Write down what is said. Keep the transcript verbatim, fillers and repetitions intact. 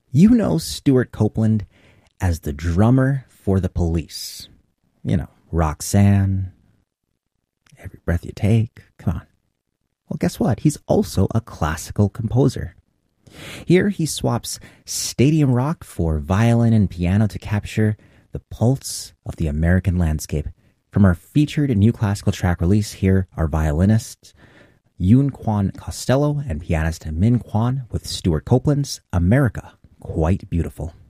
You know Stewart Copeland as the drummer for The Police. You know, Roxanne, Every Breath You Take. Come on. Well, guess what? He's also a classical composer. Here he swaps stadium rock for violin and piano to capture the pulse of the American landscape. From our featured new classical track release, here are violinists Yoon Kwan Costello and pianist Min Kwan with Stewart Copeland's America Quite Beautiful.